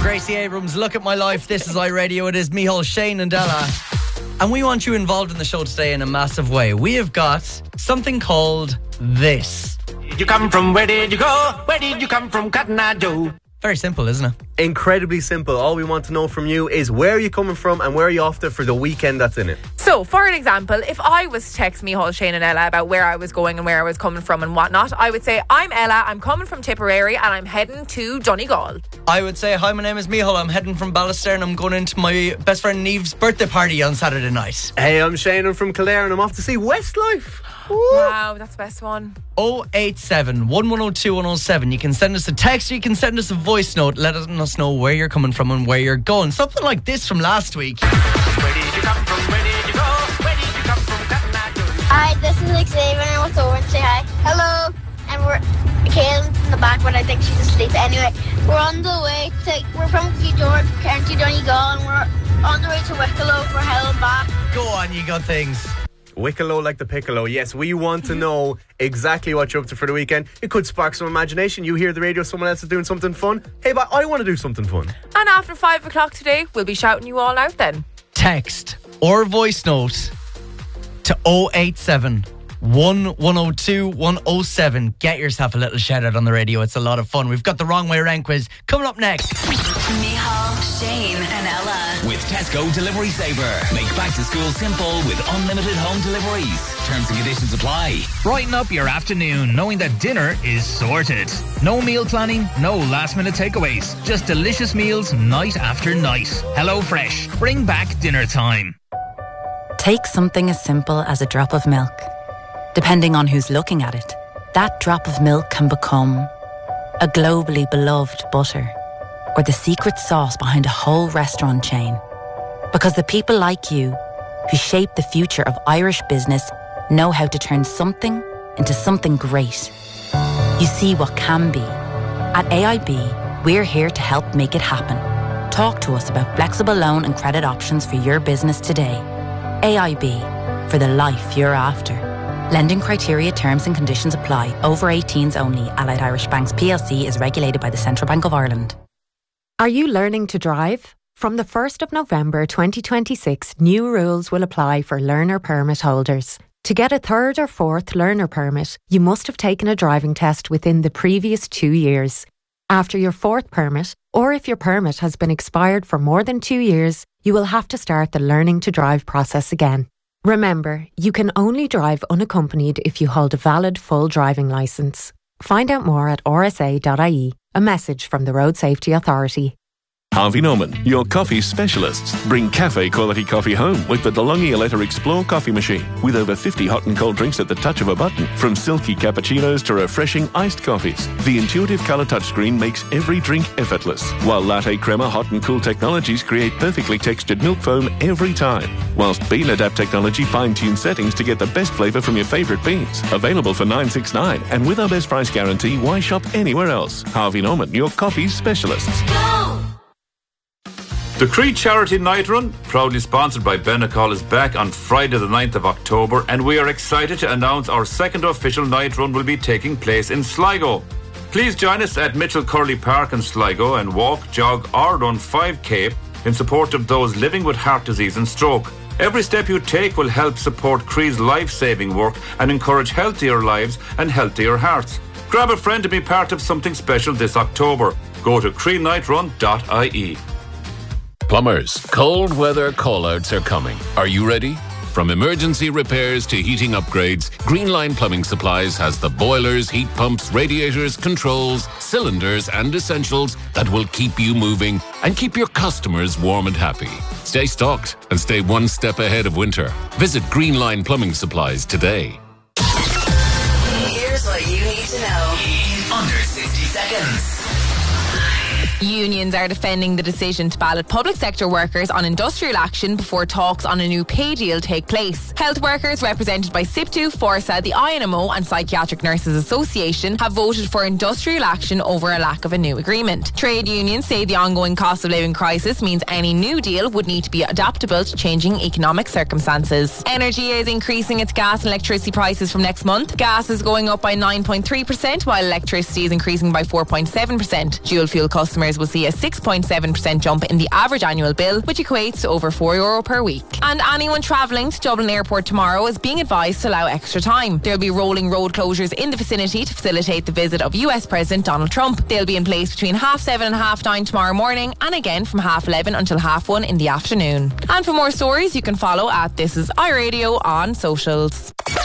Gracie Abrams, Look at My Life. This is iRadio. It is Micheál, Shane and Ella. And we want you involved in the show today in a massive way. We have got something called This. Did you come from? Where did you go? Where did you come from, Cotton Eye Joe? Very simple, isn't it? Incredibly simple. All we want to know from you is where are you coming from and where are you off to for the weekend that's in it. So, for an example, if I was to text Micheál, Shane and Ella about where I was going and where I was coming from and whatnot, I would say, I'm Ella, I'm coming from Tipperary and I'm heading to Donegal. I would say, hi, my name is Micheál. I'm heading from Ballister and I'm going into my best friend Neve's birthday party on Saturday night. Hey, I'm Shane. I'm from Kildare and I'm off to see Westlife. Wow, that's the best one. 087 1102 107. You can send us a text or you can send us a voice note letting us know where you're coming from and where you're going. Something like this from last week. Where did you come from? Where did you go? Where did you come from, Cotton Eye Joe? Hi, this is Xavier and I want to over and say hi. Hello. And we're Kaylin's in the back, but I think she's asleep. Anyway, we're on the way we're from George, County Donegal, and we're on the way to Wicklow for hell and back. Go on, you got things. Wicklow like the piccolo. Yes, we want to know exactly what you're up to for the weekend. It could spark some imagination. You hear the radio, someone else is doing something fun. Hey, but I want to do something fun. And after 5 o'clock today, we'll be shouting you all out then. Text or voice note to 087 1102 107. Get yourself a little shout out on the radio. It's a lot of fun. We've got the wrong way around quiz coming up next. Micheál, Shane and Ella. With Tesco Delivery Saver. Make back to school simple with unlimited home deliveries. Terms and conditions apply. Brighten up your afternoon knowing that dinner is sorted. No meal planning, no last minute takeaways. Just delicious meals night after night. HelloFresh. Bring back dinner time. Take something as simple as a drop of milk. Depending on who's looking at it, that drop of milk can become a globally beloved butter or the secret sauce behind a whole restaurant chain. Because the people like you who shape the future of Irish business know how to turn something into something great. You see what can be. At AIB, we're here to help make it happen. Talk to us about flexible loan and credit options for your business today. AIB, for the life you're after. Lending criteria, terms and conditions apply. Over 18s only. Allied Irish Banks PLC is regulated by the Central Bank of Ireland. Are you learning to drive? From the 1st of November 2026, new rules will apply for learner permit holders. To get a third or fourth learner permit, you must have taken a driving test within the previous 2 years. After your fourth permit, or if your permit has been expired for more than 2 years, you will have to start the learning to drive process again. Remember, you can only drive unaccompanied if you hold a valid full driving licence. Find out more at rsa.ie. A message from the Road Safety Authority. Harvey Norman, your coffee specialists. Bring cafe quality coffee home with the DeLonghi Aletta Explore coffee machine. With over 50 hot and cold drinks at the touch of a button. From silky cappuccinos to refreshing iced coffees. The intuitive colour touchscreen makes every drink effortless. While latte crema hot and cool technologies create perfectly textured milk foam every time. Whilst Bean Adapt technology fine-tunes settings to get the best flavour from your favourite beans. Available for $9.69. And with our best price guarantee, why shop anywhere else? Harvey Norman, your coffee specialists. Go! The Creed Charity Night Run, proudly sponsored by Benecall, is back on Friday the 9th of October, and we are excited to announce our second official night run will be taking place in Sligo. Please join us at Mitchell Curley Park in Sligo and walk, jog or run 5k in support of those living with heart disease and stroke. Every step you take will help support Creed's life-saving work and encourage healthier lives and healthier hearts. Grab a friend to be part of something special this October. Go to creednightrun.ie. Plumbers, cold weather call-outs are coming. Are you ready? From emergency repairs to heating upgrades, Greenline Plumbing Supplies has the boilers, heat pumps, radiators, controls, cylinders and essentials that will keep you moving and keep your customers warm and happy. Stay stocked and stay one step ahead of winter. Visit Greenline Plumbing Supplies today. Here's what you need to know In under 60 seconds. Unions are defending the decision to ballot public sector workers on industrial action before talks on a new pay deal take place. Health workers represented by SIPTU, Forsa, the INMO and Psychiatric Nurses Association have voted for industrial action over a lack of a new agreement. Trade unions say the ongoing cost of living crisis means any new deal would need to be adaptable to changing economic circumstances. Energy is increasing its gas and electricity prices from next month. Gas is going up by 9.3%, while electricity is increasing by 4.7%. Dual fuel customers customers will see a 6.7% jump in the average annual bill, which equates to over €4 per week. And anyone travelling to Dublin Airport tomorrow is being advised to allow extra time. There'll be rolling road closures in the vicinity to facilitate the visit of US President Donald Trump. They'll be in place between 7:30 and 9:30 tomorrow morning, and again from 11:30 until 1:30 in the afternoon. And for more stories, you can follow at This Is iRadio on socials.